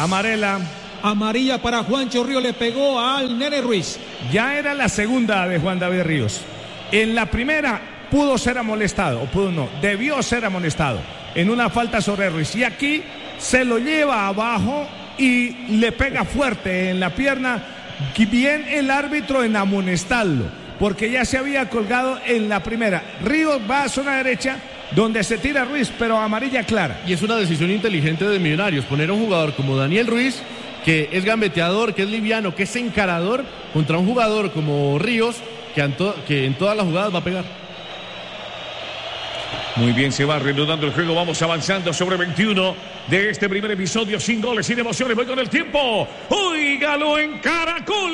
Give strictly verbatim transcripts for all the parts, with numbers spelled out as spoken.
Amarela. Amarilla para Juancho Ríos, le pegó al Nene Ruiz. Ya era la segunda de Juan David Ríos. En la primera pudo ser amonestado, o pudo no, debió ser amonestado en una falta sobre Ruiz. Y aquí se lo lleva abajo y le pega fuerte en la pierna. Bien el árbitro en amonestarlo, porque ya se había colgado en la primera. Ríos va a zona derecha, donde se tira Ruiz, pero amarilla clara. Y es una decisión inteligente de Millonarios, poner a un jugador como Daniel Ruiz, que es gambeteador, que es liviano, que es encarador, contra un jugador como Ríos, que en, to- que en todas las jugadas va a pegar. Muy bien, se va reanudando el juego. Vamos avanzando sobre veintiuno de este primer episodio. Sin goles, sin emociones. Voy con el tiempo. Óigalo en Caracol.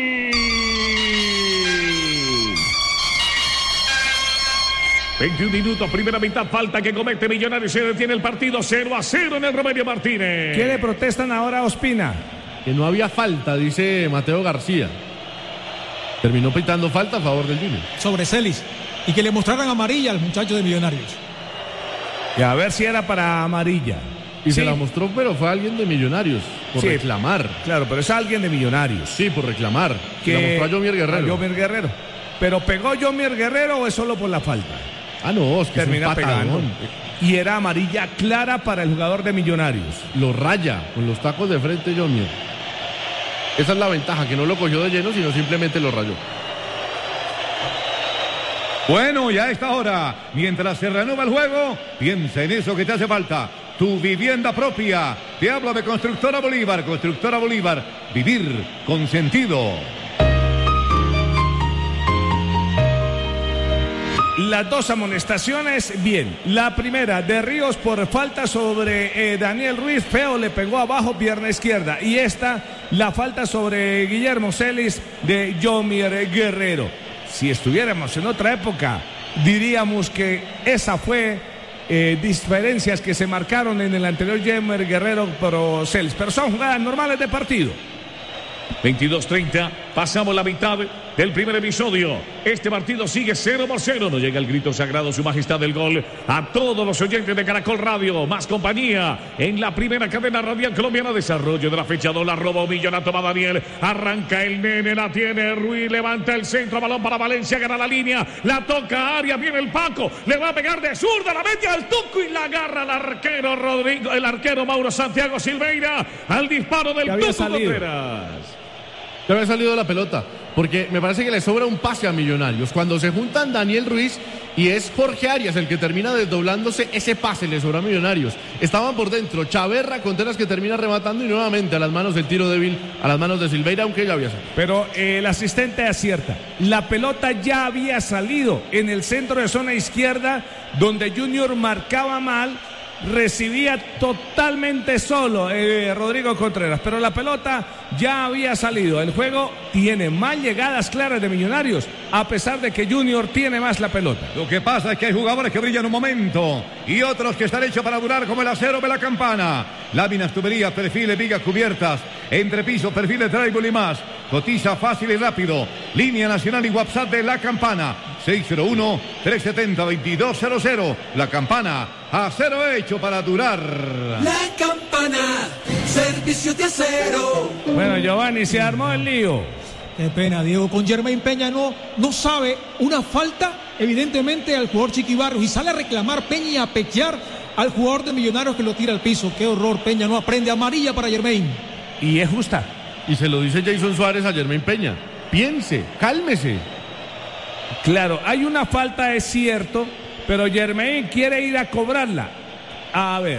veintiún minutos, primera mitad, falta que comete Millonarios, se detiene el partido, cero a cero en el Romelio Martínez. ¿Qué le protestan ahora a Ospina? Que no había falta, dice Mateo García. Terminó pitando falta a favor del Junior. Sobre Celis. Y que le mostraran amarilla al muchacho de Millonarios. Y a ver si era para amarilla. Y sí. se la mostró, pero fue alguien de Millonarios, por Sí, reclamar. Claro, pero es alguien de Millonarios. Sí, por reclamar. Que Se la mostró a Yomier Guerrero. A Yomier Guerrero. ¿Pero pegó Yomier Guerrero o es solo por la falta? Ah, no, es que termina es un patadón. pegando. Y era amarilla clara para el jugador de Millonarios. Lo raya con los tacos de frente Yomier. Esa es la ventaja, que no lo cogió de lleno, sino simplemente lo rayó. Bueno, y a esta hora, mientras se reanuda el juego, piensa en eso que te hace falta. Tu vivienda propia. Te hablo de Constructora Bolívar. Constructora Bolívar. Vivir con sentido. Las dos amonestaciones, bien. La primera de Ríos por falta sobre eh, Daniel Ruiz. Feo le pegó abajo, pierna izquierda. Y esta, la falta sobre Guillermo Celis de Yomier Guerrero. Si estuviéramos en otra época, diríamos que esa fue eh, diferencias que se marcaron en el anterior Yomier Guerrero por Celis. Pero son jugadas normales de partido. veintidós treinta, pasamos la mitad del primer episodio. Este partido sigue cero por cero. No llega el grito sagrado, su majestad del gol. A todos los oyentes de Caracol Radio, más compañía en la primera cadena radial colombiana. Desarrollo de la fecha dos, la robó Millonato, va Daniel. Arranca el Nene, la tiene Ruiz, levanta el centro, balón para Valencia, gana la línea, la toca Arias, viene el Paco, le va a pegar de zurda, la mete al tuco y la agarra el arquero Rodrigo, el arquero Mauro Santiago Silveira, al disparo del Tuco Contreras. Ya había salido la pelota, porque me parece que le sobra un pase a Millonarios. Cuando se juntan Daniel Ruiz y es Jorge Arias el que termina desdoblándose, ese pase le sobra a Millonarios. Estaban por dentro, Chaverra, Contreras que termina rematando y nuevamente a las manos del tiro débil, a las manos de Silveira, aunque ya había salido. Pero eh, el asistente acierta. La pelota ya había salido en el centro de zona izquierda, donde Junior marcaba mal. Recibía totalmente solo eh, Rodrigo Contreras, pero la pelota ya había salido. El juego tiene más llegadas claras de Millonarios, a pesar de que Junior tiene más la pelota. Lo que pasa es que hay jugadores que brillan un momento y otros que están hechos para durar, como el acero de la Campana. Láminas, tuberías, perfiles, vigas cubiertas, entrepisos, perfiles, drywall y más. Cotiza fácil y rápido. Línea nacional y WhatsApp de La Campana. seis cero uno, tres siete cero, dos dos cero cero. La Campana, acero hecho para durar. La Campana, servicio de acero. Bueno, Giovanni, se armó el lío. Qué pena, Diego. Con Germain Peña no, no sabe una falta, evidentemente, al jugador Chiqui Barrios. Y sale a reclamar Peña y a pechear al jugador de Millonarios que lo tira al piso. Qué horror, Peña no aprende. Amarilla para Germain. Y es justa. Y se lo dice Jason Suárez a Germain Peña. Piense, cálmese. Claro, hay una falta, es cierto, pero Germain quiere ir a cobrarla. A ver,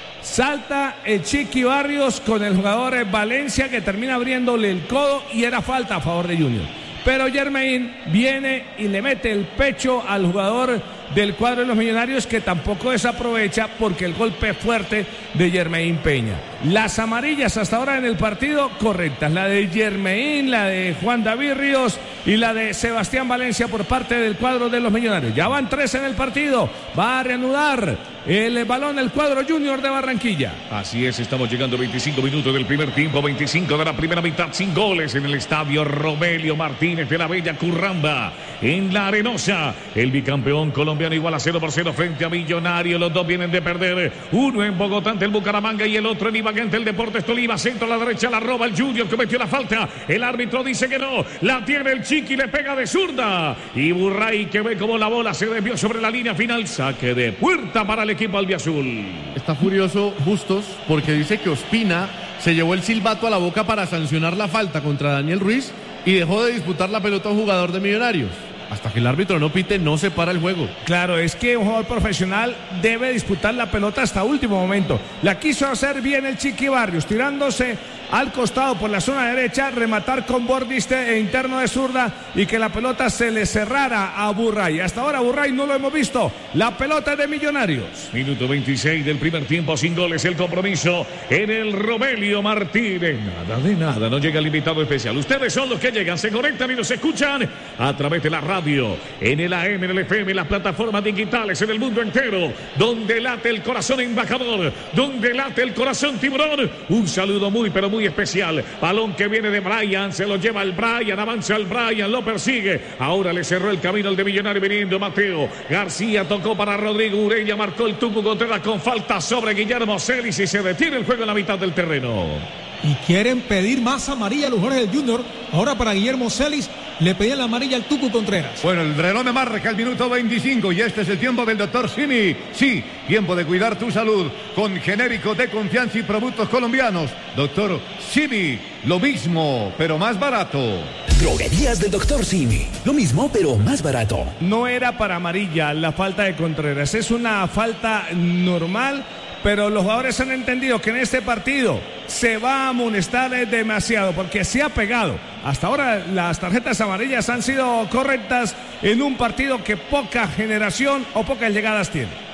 salta el Chiqui Barrios con el jugador Valencia, que termina abriéndole el codo y era falta a favor de Junior. Pero Germain viene y le mete el pecho al jugador del cuadro de los Millonarios, que tampoco desaprovecha porque el golpe fuerte de Germain Peña. Las amarillas hasta ahora en el partido correctas, la de Germain, la de Juan David Ríos y la de Sebastián Valencia por parte del cuadro de los Millonarios. Ya van tres en el partido, va a reanudar el balón el cuadro Junior de Barranquilla. Así es, estamos llegando a veinticinco minutos del primer tiempo, veinticinco de la primera mitad, sin goles en el estadio Romelio Martínez de la Bella Curramba, en La Arenosa. El bicampeón colombiano colombiano igual a cero por cero frente a Millonario. Los dos vienen de perder. Uno en Bogotá ante el Bucaramanga y el otro en Ibagué ante el Deportes Tolima. Centro a la derecha, la roba el Junior, cometió la falta. El árbitro dice que no. La tiene el Chiqui, le pega de zurda. Y Burray, que ve como la bola se desvió sobre la línea final. Saque de puerta para el equipo albiazul. Está furioso Bustos porque dice que Ospina se llevó el silbato a la boca para sancionar la falta contra Daniel Ruiz y dejó de disputar la pelota a un jugador de Millonarios. Hasta que el árbitro no pite, no se para el juego. Claro, es que un jugador profesional debe disputar la pelota hasta último momento. La quiso hacer bien el Chiqui Barrios, tirándose al costado por la zona derecha, rematar con bordiste e interno de zurda y que la pelota se le cerrara a Burray. Hasta ahora Burray no lo hemos visto. La pelota es de Millonarios. Minuto veintiséis del primer tiempo, sin goles el compromiso en el Romelio Martínez. Nada de nada, no llega el invitado especial. Ustedes son los que llegan, se conectan y nos escuchan a través de la radio, en el A M, en el F M, en las plataformas digitales, en el mundo entero, donde late el corazón embajador, donde late el corazón tiburón. Un saludo muy pero muy muy especial. Balón que viene de Brian, se lo lleva el Brian, avanza el Brian, lo persigue. Ahora le cerró el camino el de Millonario viniendo Mateo. García tocó para Rodrigo Ureña, marcó el Tucu Contreras con falta sobre Guillermo Celis y se detiene el juego en la mitad del terreno. Y quieren pedir más amarilla a los jugadores del Junior. Ahora para Guillermo Celis le pedían la amarilla al Tucu Contreras. Bueno, el reloj me marca el minuto veinticinco y este es el tiempo del doctor Simi. Sí, tiempo de cuidar tu salud con genéricos de confianza y productos colombianos. Doctor Simi, lo mismo, pero más barato. Droguerías del doctor Simi, lo mismo, pero más barato. No era para amarilla la falta de Contreras, es una falta normal. Pero los jugadores han entendido que en este partido se va a amonestar demasiado porque se ha pegado. Hasta ahora las tarjetas amarillas han sido correctas en un partido que poca generación o pocas llegadas tiene.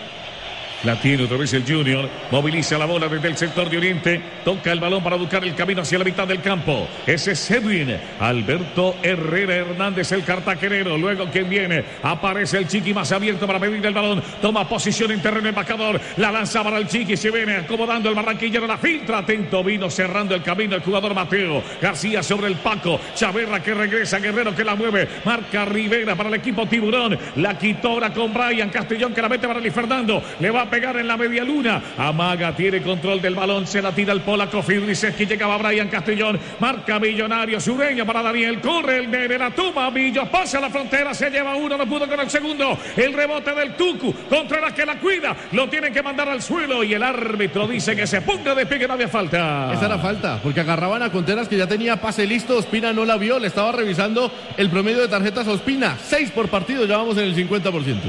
La tiene otra vez el Junior, moviliza la bola desde el sector de Oriente, toca el balón para buscar el camino hacia la mitad del campo. Ese es Edwin Alberto Herrera Hernández, el cartaquerero. Luego quien viene, aparece el Chiqui más abierto para pedir el balón, toma posición en terreno embajador, la lanza para el Chiqui, se viene acomodando el barranquillero, la filtra, atento, vino cerrando el camino el jugador Mateo. García sobre el Paco, Chaverra que regresa, Guerrero que la mueve, marca Rivera para el equipo Tiburón, la quitó ahora con Brian Castellón que la mete para Luis Fernando, le va a pegar en la media luna. Amaga, tiene control del balón, se la tira el polaco Fidriseski, llegaba Brian Castellón, marca Millonarios, Ureña para Daniel, corre el de la toma, Millos pasa a la frontera, se lleva uno, no pudo con el segundo, el rebote del Tucu, Contreras que la cuida, lo tienen que mandar al suelo y el árbitro dice que se ponga de pie, que no había falta. Esa era falta, porque agarraban a Contreras que ya tenía pase listo, Ospina no la vio, le estaba revisando el promedio de tarjetas a Ospina, seis por partido, ya vamos en el cincuenta por ciento.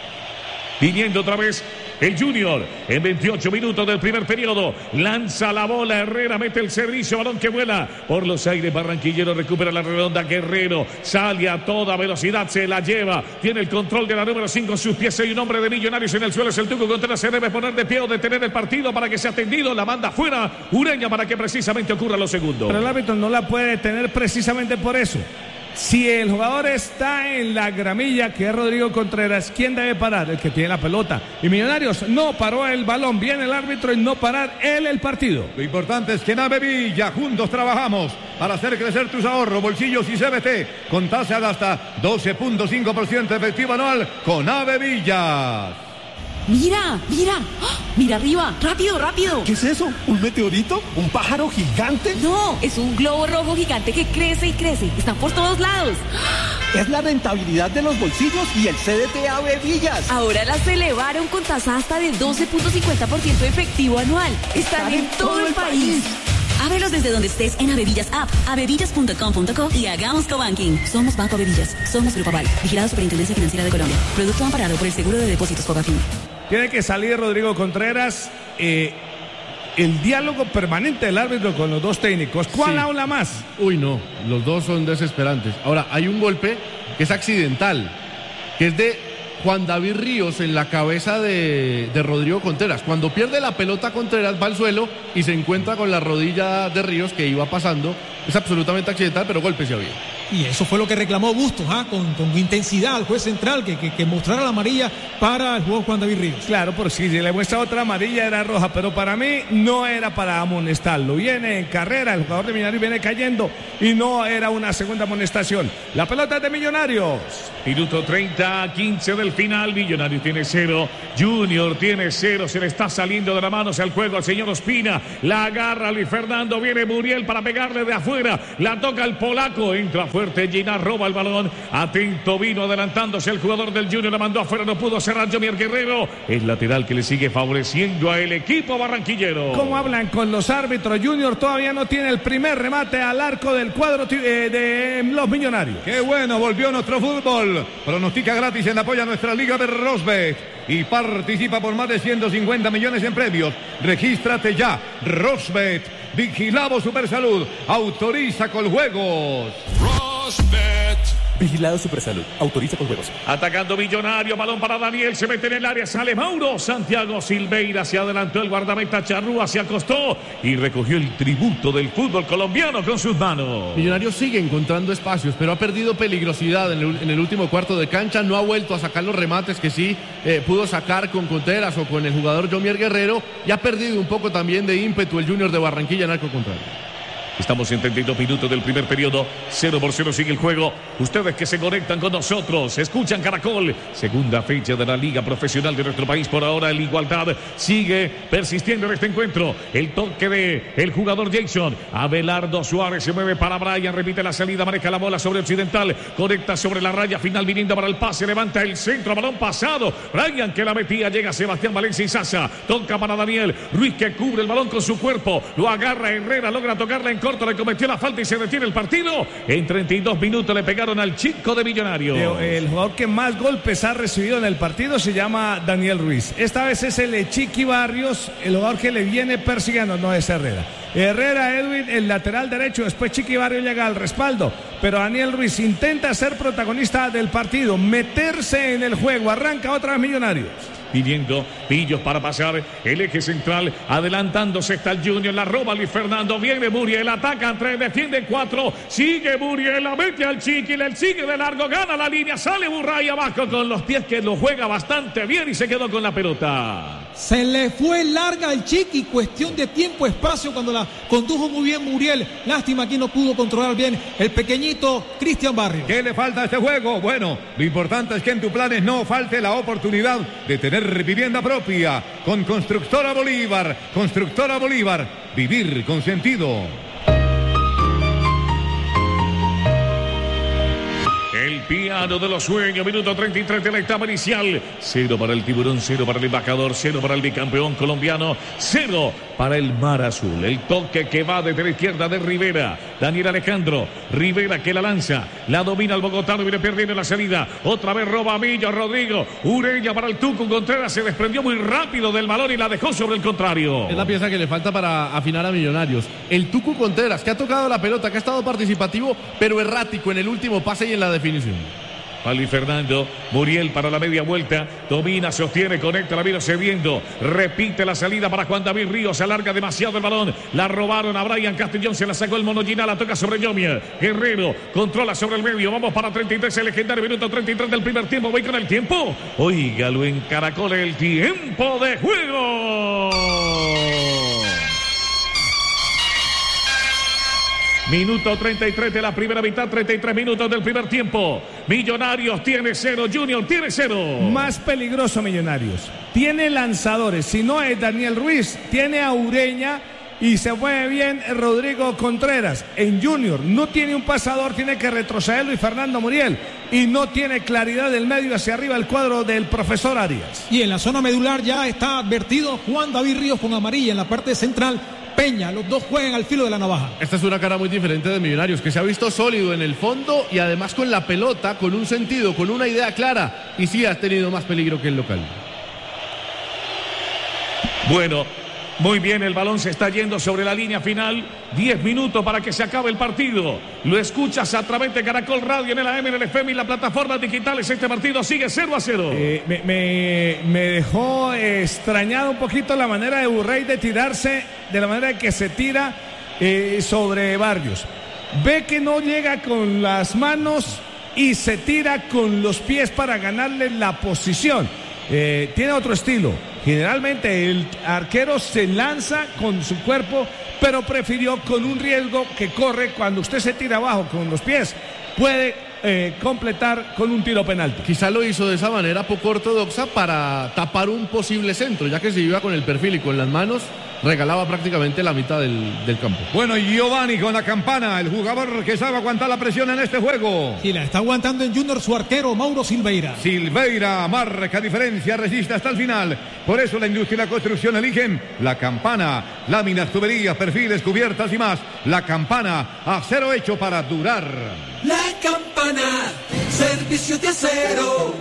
Viniendo otra vez el Junior en veintiocho minutos del primer periodo. Lanza la bola Herrera, mete el servicio, balón que vuela por los aires. Barranquillero recupera la redonda. Guerrero sale a toda velocidad, se la lleva. Tiene el control de la número cinco en sus pies. Hay un hombre de Millonarios en el suelo. Es el Tuco Contreras. Se debe poner de pie o detener el partido para que sea atendido. La manda fuera Ureña para que precisamente ocurra lo segundo. Pero el árbitro no la puede detener precisamente por eso. Si el jugador está en la gramilla, que es Rodrigo Contreras, ¿quién debe parar? El que tiene la pelota. Y Millonarios no paró el balón. Viene el árbitro y no parar él el partido. Lo importante es que en Avevilla juntos trabajamos para hacer crecer tus ahorros, bolsillos y C B T. Con tasa de hasta doce punto cinco por ciento efectivo anual con Avevilla. Mira, mira, ¡oh! Mira arriba, rápido, rápido. ¿Qué es eso? ¿Un meteorito? ¿Un pájaro gigante? No, es un globo rojo gigante que crece y crece. Están por todos lados. Es la rentabilidad de los bolsillos y el C D T Avevillas. Ahora las elevaron con tasa hasta de doce punto cincuenta por ciento efectivo anual. Están, Están en, en todo, todo el país. país. Ábrelos desde donde estés en Avevillas App, avevillas punto com punto co y hagamos cobanking. Somos Banco Avevillas. Somos Grupo Aval. Vigilado Superintendencia Financiera de Colombia. Producto amparado por el Seguro de Depósitos Fogafín. Tiene que salir Rodrigo Contreras. Eh, el diálogo permanente del árbitro con los dos técnicos. ¿Cuál sí. habla más? Uy, no. Los dos son desesperantes. Ahora, hay un golpe que es accidental, que es de Juan David Ríos en la cabeza de, de Rodrigo Contreras. Cuando pierde la pelota Contreras va al suelo y se encuentra con la rodilla de Ríos que iba pasando Es absolutamente accidental, pero golpe sí había. Y eso fue lo que reclamó Bustos, ¿ah? con, con intensidad al juez central, que, que, que mostrara la amarilla para el jugador Juan David Ríos. Claro, por si le muestra otra amarilla era roja, pero para mí no era para amonestarlo. Viene en carrera, el jugador de Millonarios viene cayendo y no era una segunda amonestación. La pelota es de Millonarios. Minuto treinta, quince del final. Millonarios tiene cero, Junior tiene cero. Se le está saliendo de la mano hacia el juego al señor Ospina. La agarra Luis Fernando. Viene Muriel para pegarle de afuera. La toca el polaco. Entra fuerte Ginar, roba el balón. Atento, vino adelantándose el jugador del Junior. La mandó afuera, no pudo cerrar Jomier Guerrero. El lateral que le sigue favoreciendo al equipo barranquillero. ¿Cómo hablan con los árbitros? Junior todavía no tiene el primer remate al arco del cuadro eh, de los Millonarios. Qué bueno, volvió nuestro fútbol. Pronostica gratis en apoyo a nuestra liga de Rosbet y participa por más de ciento cincuenta millones en premios. Regístrate ya. Rosbet, vigilado Supersalud, autoriza con juegos. Rosbet. Vigilado Supersalud, autoriza con juegos. Atacando Millonario, balón para Daniel, se mete en el área, sale Mauro Santiago Silveira, se adelantó el guardameta Charrúa, se acostó y recogió el tributo del fútbol colombiano con sus manos. Millonarios sigue encontrando espacios, pero ha perdido peligrosidad en el, en el último cuarto de cancha, no ha vuelto a sacar los remates que sí eh, pudo sacar con Contreras o con el jugador Jomier Guerrero, y ha perdido un poco también de ímpetu el Junior de Barranquilla en arco contrario. Estamos en treinta y dos minutos del primer periodo. cero por cero sigue el juego. Ustedes que se conectan con nosotros, escuchan Caracol. Segunda fecha de la Liga Profesional de nuestro país. Por ahora, la igualdad sigue persistiendo en este encuentro. El toque de el jugador Jason. Abelardo Suárez se mueve para Brian. Repite la salida, maneja la bola sobre Occidental. Conecta sobre la raya final, viniendo para el pase. Levanta el centro, balón pasado. Brian que la metía, llega Sebastián Valencia y Sasa. Toca para Daniel Ruiz que cubre el balón con su cuerpo. Lo agarra Herrera, logra tocarla en corto, le cometió la falta y se detiene el partido. En treinta y dos minutos le pegaron al chico de Millonarios. El jugador que más golpes ha recibido en el partido se llama Daniel Ruiz. Esta vez es el Chiqui Barrios, el jugador que le viene persiguiendo, no es Herrera. Herrera, Edwin, el lateral derecho, después Chiqui Barrios llega al respaldo, pero Daniel Ruiz intenta ser protagonista del partido, meterse en el juego, arranca otra vez Millonarios. Pidiendo Pillos para pasar el eje central, adelantándose está el Junior, la roba Luis Fernando, viene Muriel, atacan tres, defienden cuatro, sigue Muriel, la mete al Chiqui, le sigue de largo, gana la línea, sale Burray abajo con los pies que lo juega bastante bien y se quedó con la pelota. Se le fue larga al Chiqui, cuestión de tiempo, espacio, cuando la condujo muy bien Muriel. Lástima que no pudo controlar bien el pequeñito Cristian Barrios. ¿Qué le falta a este juego? Bueno, lo importante es que en tu planes no falte la oportunidad de tener vivienda propia con Constructora Bolívar. Constructora Bolívar, vivir con sentido. El piano de los sueños, minuto treinta y tres de la etapa inicial. Cero para el Tiburón, cero para el embajador, cero para el bicampeón colombiano, cero para el Mar Azul. El toque que va desde la izquierda de Rivera. Daniel Alejandro, Rivera que la lanza, la domina el bogotano, viene perdiendo la salida. Otra vez roba a Millo, Rodrigo. Ureña para el Tucu, Contreras se desprendió muy rápido del balón y la dejó sobre el contrario. Es la pieza que le falta para afinar a Millonarios. El Tucu Contreras, que ha tocado la pelota, que ha estado participativo, pero errático en el último pase y en la definición. Para Luis Fernando, Muriel para la media vuelta, domina, sostiene, conecta, la vino cediendo, repite la salida para Juan David Ríos, se alarga demasiado el balón, la robaron a Brian Castellón, se la sacó el Mono Gina, la toca sobre Yomier, Guerrero, controla sobre el medio, vamos para treinta y tres, el legendario minuto treinta y tres del primer tiempo, voy con el tiempo, óigalo en Caracol, el tiempo de juego. Minuto treinta y tres de la primera mitad, treinta y tres minutos del primer tiempo. Millonarios tiene cero, Junior tiene cero. Más peligroso Millonarios. Tiene lanzadores, si no es Daniel Ruiz, tiene a Ureña y se mueve bien Rodrigo Contreras. En Junior no tiene un pasador, tiene que retroceder Luis Fernando Muriel y no tiene claridad del medio hacia arriba el cuadro del profesor Arias. Y en la zona medular ya está advertido Juan David Ríos con amarilla en la parte central. Peña, los dos juegan al filo de la navaja. Esta es una cara muy diferente de Millonarios, que se ha visto sólido en el fondo y además con la pelota, con un sentido, con una idea clara, y sí ha tenido más peligro que el local. Bueno, muy bien, el balón se está yendo sobre la línea final. diez minutos para que se acabe el partido. Lo escuchas a través de Caracol Radio en el A M, en el F M y las plataformas digitales. Este partido sigue cero a cero. Eh, me, me, me dejó extrañado un poquito la manera de Burray de tirarse, de la manera que se tira eh, sobre Barrios. ve que no llega con las manos y se tira con los pies para ganarle la posición. Eh, tiene otro estilo. Generalmente el arquero se lanza con su cuerpo, pero prefirió con un riesgo que corre cuando usted se tira abajo con los pies. Puede eh, completar con un tiro penalti. Quizá lo hizo de esa manera poco ortodoxa para tapar un posible centro, ya que se iba con el perfil y con las manos, regalaba prácticamente la mitad del, del campo. Bueno, y Giovanni con la campana, el jugador que sabe aguantar la presión en este juego. Sí, la está aguantando en Junior su arquero Mauro Silveira. Silveira marca diferencia, resiste hasta el final. Por eso la industria y la construcción eligen la campana, láminas, tuberías, perfiles, cubiertas y más. La campana, acero hecho para durar. La campana, servicio de acero.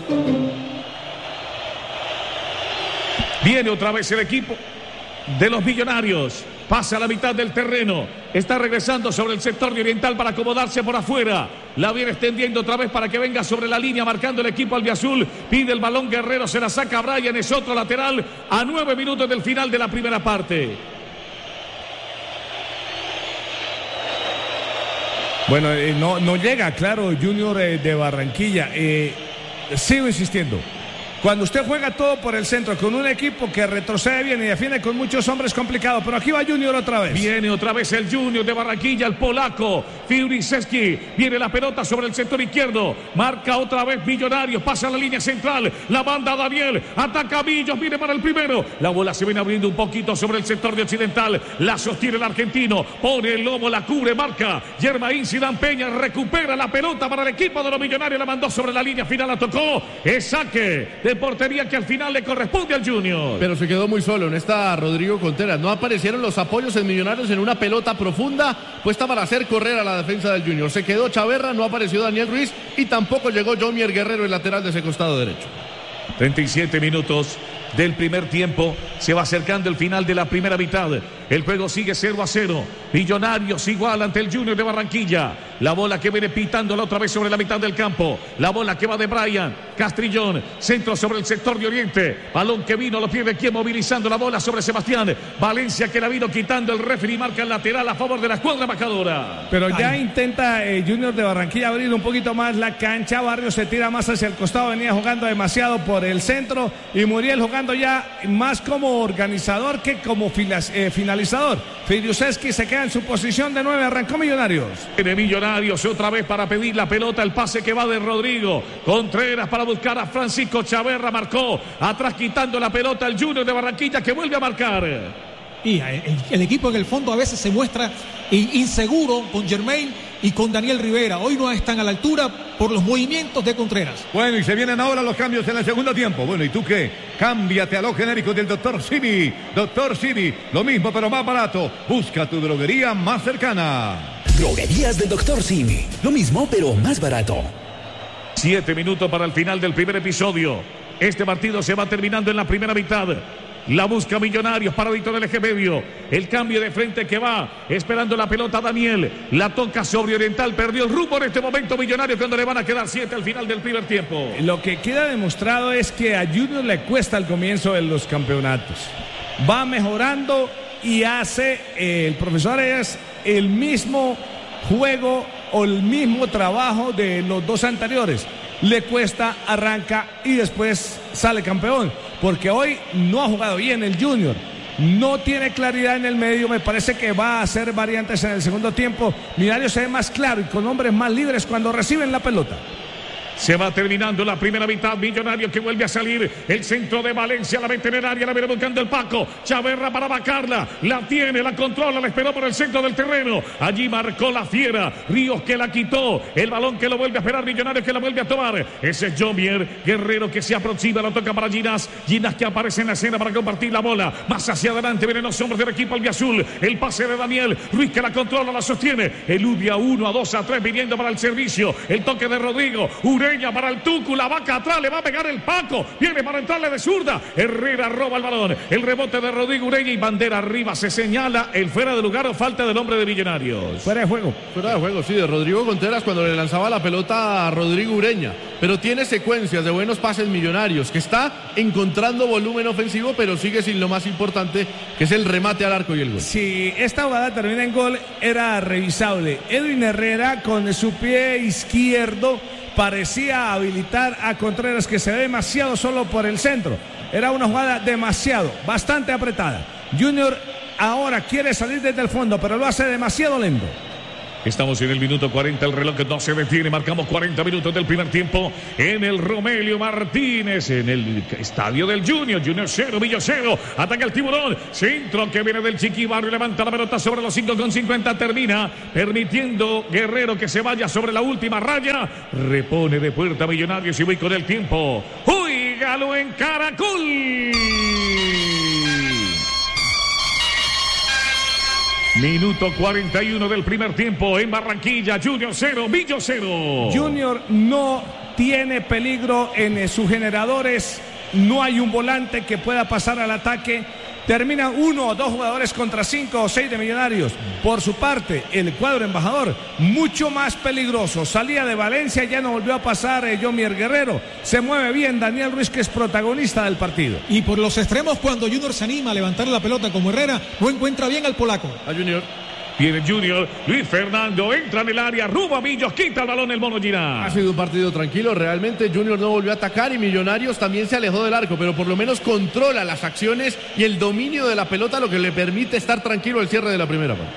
Viene otra vez el equipo de los Millonarios. Pasa a la mitad del terreno. Está regresando sobre el sector de Oriental para acomodarse por afuera. La viene extendiendo otra vez para que venga sobre la línea, marcando el equipo albiazul. Pide el balón Guerrero, se la saca Brian, es otro lateral a nueve minutos del final de la primera parte. Bueno, eh, no, no llega, claro, Junior eh, de Barranquilla. Eh, sigo insistiendo. Cuando usted juega todo por el centro con un equipo que retrocede bien y defiende con muchos hombres, complicado. Pero aquí va Junior otra vez. Viene otra vez el Junior de Barranquilla, el polaco Fiuriszewski. Viene la pelota sobre el sector izquierdo. Marca otra vez Millonarios. Pasa la línea central. La banda Daniel. Ataca a Millos. Viene para el primero. La bola se viene abriendo un poquito sobre el sector de Occidental. La sostiene el argentino. Pone el lomo, la cubre, marca. Germain Sidán Peña recupera la pelota para el equipo de los Millonarios. La mandó sobre la línea final. La tocó. Es saque de portería que al final le corresponde al Junior. Pero se quedó muy solo, en esta Rodrigo Contreras. No aparecieron los apoyos en Millonarios en una pelota profunda puesta para hacer correr a la defensa del Junior. Se quedó Chaverra, no apareció Daniel Ruiz y tampoco llegó Jomier Guerrero, el lateral de ese costado derecho. treinta y siete minutos del primer tiempo. Se va acercando el final de la primera mitad. El juego sigue cero a cero. Millonarios igual ante el Junior de Barranquilla. La bola que viene pitándola otra vez sobre la mitad del campo. La bola que va de Brian Castrillón. Centro sobre el sector de Oriente. Balón que vino, lo pierde quien movilizando la bola sobre Sebastián Valencia, que la vino quitando. El referee marca el lateral a favor de la escuadra marcadora. Pero ya Ay. intenta eh, Junior de Barranquilla abrir un poquito más la cancha. Barrio se tira más hacia el costado. Venía jugando demasiado por el centro. Y Muriel jugando ya más como organizador que como filas, eh, finalizador. Fiuriszewski se queda en su posición de nueve. Arrancó Millonarios. De Millonarios otra vez para pedir la pelota. El pase que va de Rodrigo Contreras para buscar a Francisco Chaverra. Marcó atrás quitando la pelota el Junior de Barranquilla, que vuelve a marcar. Y el, el equipo en el fondo a veces se muestra inseguro con Germain y con Daniel Rivera. Hoy no están a la altura por los movimientos de Contreras. Bueno, y se vienen ahora los cambios en el segundo tiempo. Bueno, ¿y tú qué? Cámbiate a lo genérico del doctor Simi. doctor Simi, lo mismo pero más barato. Busca tu droguería más cercana. Droguerías del doctor Simi. Lo mismo pero más barato. Siete minutos para el final del primer episodio. Este partido se va terminando en la primera mitad. La busca Millonarios, paradito del eje medio. El cambio de frente que va, esperando la pelota Daniel. La toca sobre Oriental, perdió el rumbo en este momento Millonarios, cuando le van a quedar siete al final del primer tiempo. Lo que queda demostrado es que a Junior le cuesta el comienzo de los campeonatos. Va mejorando y hace, eh, el profesor es el mismo juego o el mismo trabajo de los dos anteriores. Le cuesta, arranca y después sale campeón. Porque hoy no ha jugado bien el Junior. No tiene claridad en el medio. Me parece que va a hacer variantes en el segundo tiempo. Millonarios se ve más claro y con hombres más libres cuando reciben la pelota. Se va terminando la primera mitad. Millonarios que vuelve a salir. El centro de Valencia, la mete en el área, la viene buscando el Paco. Chaverra para vacarla. La tiene, la controla, la esperó por el centro del terreno. Allí marcó la fiera. Ríos que la quitó. El balón que lo vuelve a esperar. Millonarios que la vuelve a tomar. Ese es Jomier Guerrero que se aproxima. Lo toca para Ginás. Ginás que aparece en la escena para compartir la bola. Más hacia adelante vienen los hombres del equipo albiazul. El pase de Daniel Ruiz que la controla, la sostiene. Elude a uno, a dos, a tres viniendo para el servicio. El toque de Rodrigo Ure Ureña para el Tucu, la vaca atrás, le va a pegar el Paco, viene para entrarle de zurda, Herrera roba el balón, el rebote de Rodrigo Ureña y bandera arriba, se señala el fuera de lugar o falta del hombre de Millonarios. Fuera de juego. Fuera de juego, sí, de Rodrigo Contreras cuando le lanzaba la pelota a Rodrigo Ureña, pero tiene secuencias de buenos pases Millonarios, que está encontrando volumen ofensivo, pero sigue sin lo más importante, que es el remate al arco y el gol. Si esta jugada termina en gol, era revisable. Edwin Herrera con su pie izquierdo parecía habilitar a Contreras, que se ve demasiado solo por el centro. Era una jugada demasiado, bastante apretada. Junior ahora quiere salir desde el fondo, pero lo hace demasiado lento. Estamos en el minuto cuarenta, el reloj no se detiene, marcamos cuarenta minutos del primer tiempo en el Romelio Martínez, en el estadio del Junior, Junior cero, Millo cero, ataca el Tiburón, centro que viene del Chiqui Barrio, levanta la pelota sobre los cinco con cincuenta, termina permitiendo Guerrero que se vaya sobre la última raya, repone de puerta Millonarios y voy con el tiempo, ¡Juígalo en Caracol! Minuto cuarenta y uno del primer tiempo en Barranquilla, Junior cero, Millo cero. Junior no tiene peligro en sus generadores, no hay un volante que pueda pasar al ataque. Terminan uno o dos jugadores contra cinco o seis de Millonarios. Por su parte, el cuadro embajador, mucho más peligroso. Salía de Valencia, ya no volvió a pasar eh, Yomier Guerrero. Se mueve bien Daniel Ruiz, que es protagonista del partido. Y por los extremos, cuando Junior se anima a levantar la pelota como Herrera, no encuentra bien al polaco. A Junior. Viene Junior, Luis Fernando entra en el área, Ruba Millos, quita el balón el Mono Girá. Ha sido un partido tranquilo, realmente Junior no volvió a atacar y Millonarios también se alejó del arco, pero por lo menos controla las acciones y el dominio de la pelota, lo que le permite estar tranquilo al cierre de la primera parte.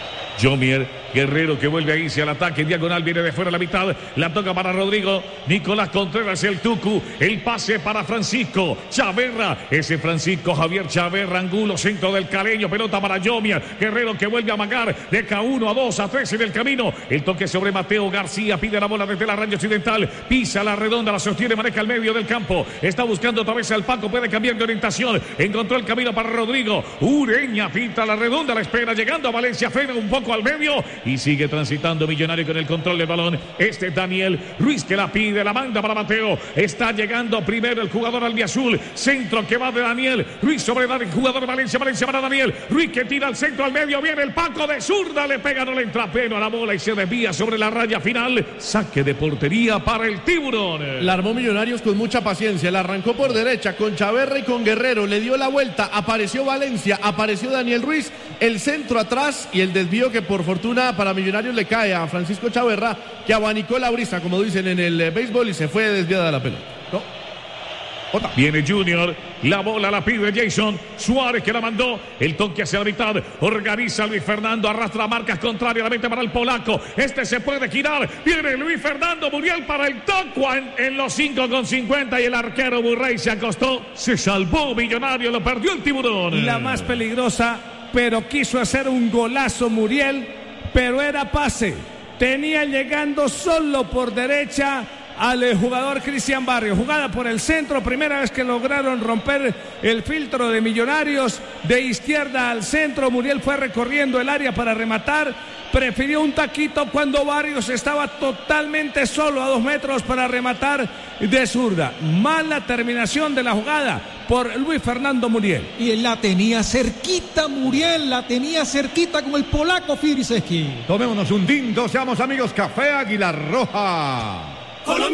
Yomier Guerrero que vuelve a irse al ataque, diagonal viene de fuera a la mitad, la toca para Rodrigo, Nicolás Contreras, el Tucu, el pase para Francisco Chaverra, ese Francisco Javier Chaverra, Angulo, centro del Caleño, pelota para Yomier Guerrero que vuelve a amagar, deja uno a dos a tres en el camino, el toque sobre Mateo García, pide la bola desde la raya occidental, pisa la redonda, la sostiene, maneja el medio del campo, está buscando otra vez al Paco, puede cambiar de orientación, encontró el camino para Rodrigo, Ureña pinta la redonda, la espera, llegando a Valencia, frena un poco al medio y sigue transitando Millonario con el control del balón. Este Daniel Ruiz que la pide, la manda para Mateo. Está llegando primero el jugador albiazul. Centro que va de Daniel Ruiz sobre el jugador de Valencia. Valencia para Daniel Ruiz que tira al centro al medio. Viene el Paco de zurda, le pega, no le entra pleno a la bola y se desvía sobre la raya final. Saque de portería para el Tiburón. La armó Millonarios con mucha paciencia. La arrancó por derecha con Chaverra y con Guerrero. Le dio la vuelta. Apareció Valencia. Apareció Daniel Ruiz. El centro atrás y el desvío que por fortuna para Millonarios le cae a Francisco Chaverra, que abanicó la brisa, como dicen en el eh, béisbol, y se fue desviada la pelota. ¿No? Otra. Viene Junior, la bola la pide Jason Suárez que la mandó, el toque hacia la mitad, organiza Luis Fernando, arrastra marcas contrarias, la mete para el polaco, este se puede girar, viene Luis Fernando Muriel para el toco en, en los cinco con cincuenta y el arquero Burrey se acostó, se salvó Millonario, lo perdió el Tiburón. La más peligrosa, pero quiso hacer un golazo Muriel, pero era pase, tenía llegando solo por derecha al jugador Cristian Barrio, jugada por el centro, primera vez que lograron romper el filtro de Millonarios, de izquierda al centro, Muriel fue recorriendo el área para rematar, prefirió un taquito cuando Barrios estaba totalmente solo a dos metros para rematar de zurda. Mala terminación de la jugada por Luis Fernando Muriel. Y él la tenía cerquita, Muriel, la tenía cerquita con el polaco Firiseski. Tomémonos un tinto, seamos amigos, Café Águila Roja.